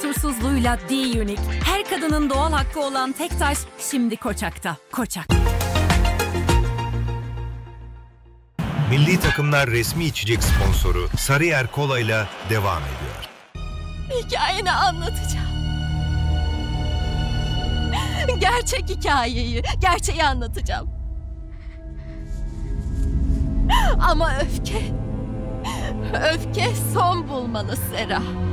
kusursuzluğuyla D-Unique. Her kadının doğal hakkı olan tek taş şimdi Koçak'ta. Koçak. Milli takımlar resmi içecek sponsoru Sarıyer Kola ile devam ediyor. Hikayeni anlatacağım. Gerçek hikayeyi, gerçeği anlatacağım. Ama öfke son bulmalı Sera.